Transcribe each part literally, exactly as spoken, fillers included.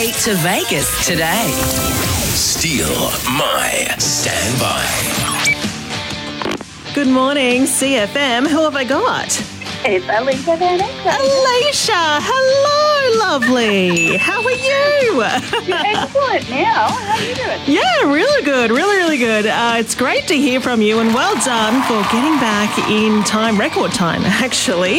way to Vegas today. Steal my standby. Good morning, C F M. Who have I got? It's Alicia Van Exel. Alicia, hello, lovely. How are you? You're excellent now. How are you doing? Yeah, really good, really, really good. Uh, it's great to hear from you, and well done for getting back in time, record time, actually.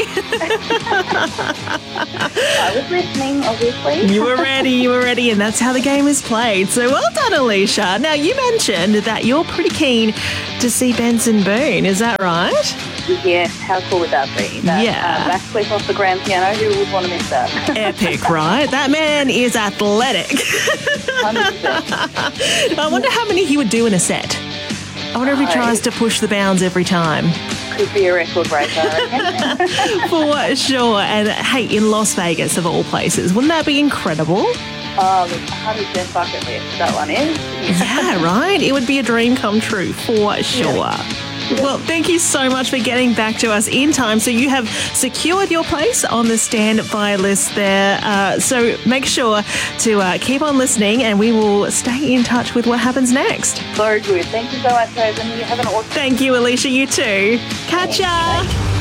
I was listening, obviously. You were ready, you were ready, and that's how the game is played. So well done, Alicia. Now, you mentioned that you're pretty keen to see Benson Boone, is that right? Yes, how cool would that be? That, Yeah. Uh, backflip off the grand piano, who would want to miss that? Epic, right? That man is athletic. one hundred percent. I wonder how many he would do in a set. I wonder if he tries to push the bounds every time. Could be a record breaker, I reckon. For sure. And hey, in Las Vegas, of all places, wouldn't that be incredible? Oh, it's one hundred percent bucket list, that one is. Yeah, right? It would be a dream come true, for sure. Yeah. Well, thank you so much for getting back to us in time. So you have secured your place on the standby list there. Uh, so make sure to uh, keep on listening, and we will stay in touch with what happens next. So good. Thank you so much, guys, and you have an awesome... Thank you, Alicia. You too. Catch ya.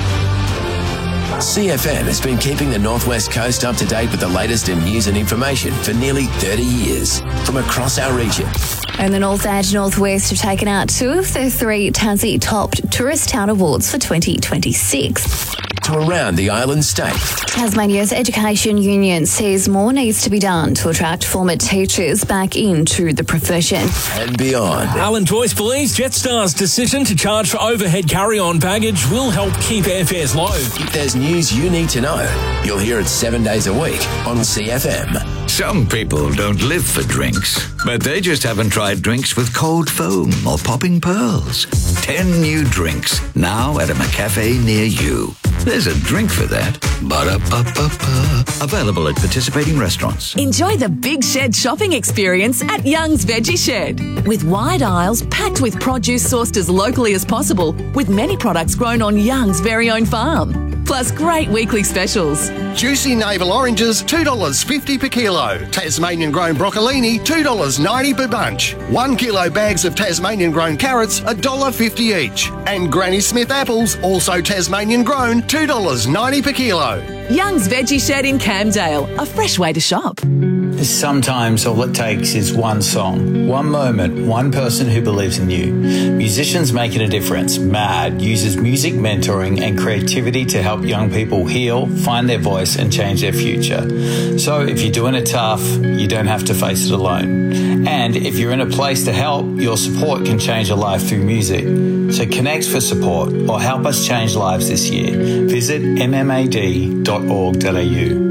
C F M has been keeping the Northwest Coast up to date with the latest in news and information for nearly thirty years from across our region. And the North and Northwest have taken out two of their three Tassie Top Tourist Town Awards for twenty twenty-six. To around the island state. Tasmania's Education Union says more needs to be done to attract former teachers back into the profession. And beyond. Alan Joyce believes Jetstar's decision to charge for overhead carry-on baggage will help keep airfares low. If there's news you need to know, you'll hear it seven days a week on C F M. Some people don't live for drinks, but they just haven't tried drinks with cold foam or popping pearls. Ten new drinks, now at a McCafe near you. There's a drink for that. Ba-da-ba-ba-ba. Available at participating restaurants. Enjoy the Big Shed shopping experience at Young's Veggie Shed. With wide aisles packed with produce sourced as locally as possible, with many products grown on Young's very own farm. Plus great weekly specials. Juicy navel oranges, two dollars fifty per kilo. Tasmanian grown broccolini, two dollars ninety per bunch. One kilo bags of Tasmanian grown carrots, one dollar fifty each. And Granny Smith apples, also Tasmanian grown, two dollars ninety per kilo. Young's Veggie Shed in Camdale, a fresh way to shop. Sometimes all it takes is one song, one moment, one person who believes in you. Musicians Making a Difference, MAD, uses music mentoring and creativity to help young people heal, find their voice and change their future. So if you're doing it tough, you don't have to face it alone. And if you're in a place to help, your support can change a life through music. So connect for support or help us change lives this year. Visit m m a d dot org dot a u.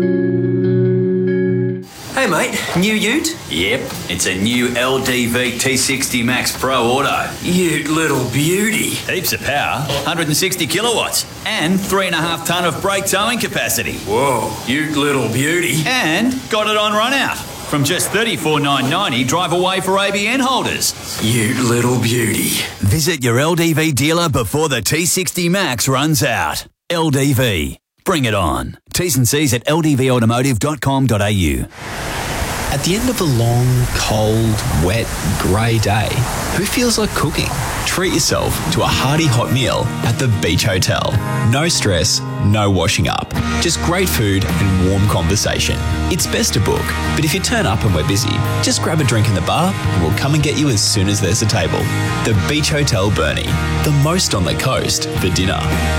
Hey mate, new ute? Yep, it's a new L D V T sixty Max Pro Auto. Ute little beauty. Heaps of power, one hundred sixty kilowatts, and three and a half tonne of brake towing capacity. Whoa, ute little beauty. And got it on run out. From just thirty-four thousand nine hundred ninety dollars, drive away for A B N holders. Ute little beauty. Visit your L D V dealer before the T sixty Max runs out. L D V. Bring it on. T's and C's at l d v automotive dot com dot a u. At the end of a long, cold, wet, grey day, who feels like cooking? Treat yourself to a hearty hot meal at the Beach Hotel. No stress, no washing up. Just great food and warm conversation. It's best to book, but if you turn up and we're busy, just grab a drink in the bar and we'll come and get you as soon as there's a table. The Beach Hotel Burnie, the most on the coast for dinner.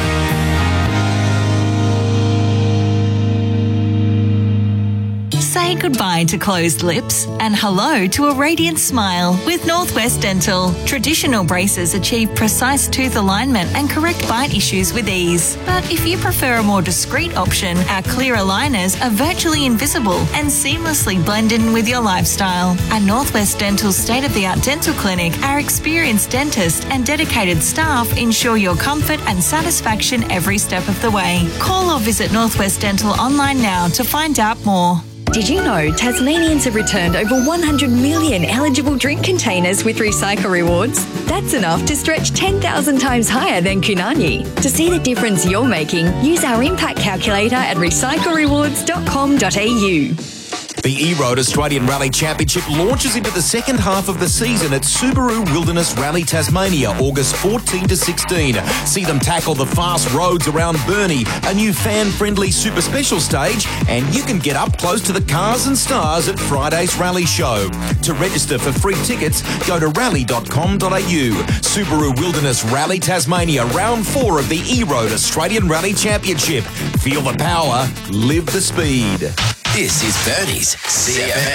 Say goodbye to closed lips and hello to a radiant smile with Northwest Dental. Traditional braces achieve precise tooth alignment and correct bite issues with ease. But if you prefer a more discreet option, our clear aligners are virtually invisible and seamlessly blend in with your lifestyle. At Northwest Dental's state-of-the-art dental clinic, our experienced dentist and dedicated staff ensure your comfort and satisfaction every step of the way. Call or visit Northwest Dental online now to find out more. Did you know Tasmanians have returned over one hundred million eligible drink containers with Recycle Rewards? That's enough to stretch ten thousand times higher than Kunani. To see the difference you're making, use our impact calculator at recycle rewards dot com dot a u. The E-Road Australian Rally Championship launches into the second half of the season at Subaru Wilderness Rally Tasmania, August fourteen to sixteen. See them tackle the fast roads around Burnie, a new fan-friendly super special stage, and you can get up close to the cars and stars at Friday's Rally Show. To register for free tickets, go to rally dot com dot a u. Subaru Wilderness Rally Tasmania, round four of the E-Road Australian Rally Championship. Feel the power, live the speed. This is Bernie's C F M.